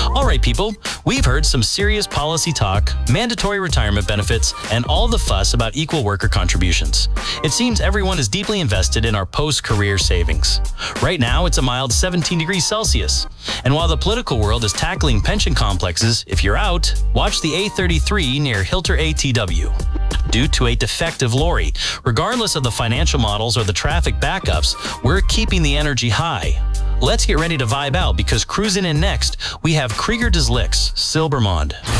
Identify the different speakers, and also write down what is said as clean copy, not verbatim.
Speaker 1: All right, people, we've heard some serious policy talk, mandatory retirement benefits, and all the fuss about equal worker contributions. It seems everyone is deeply invested in our post-career savings. Right now, it's a mild 17 degrees Celsius. And while the political world is tackling pension complexes, if you're out, watch the A33 near Hilter ATW. Due to a defective lorry, regardless of the financial models or the traffic backups, we're keeping the energy high. Let's get ready to vibe out because cruising in next, we have Krieger des Licks, Silbermond.